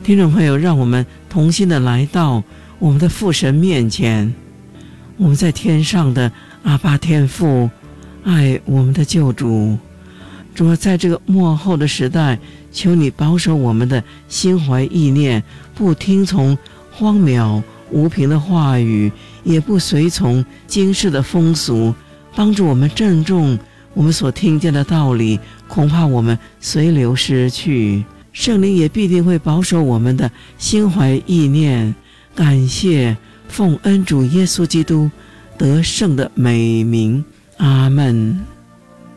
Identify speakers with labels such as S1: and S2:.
S1: 听众朋友，让我们同心的来到我们的父神面前，我们在天上的阿爸天父，爱我们的救主。主啊，在这个末后的时代，求你保守我们的心怀意念，不听从荒谬无凭的话语，也不随从今世的风俗，帮助我们郑重我们所听见的道理，恐怕我们随流失去。圣灵也必定会保守我们的心怀意念。感谢奉恩主耶稣基督得胜的美名，阿们。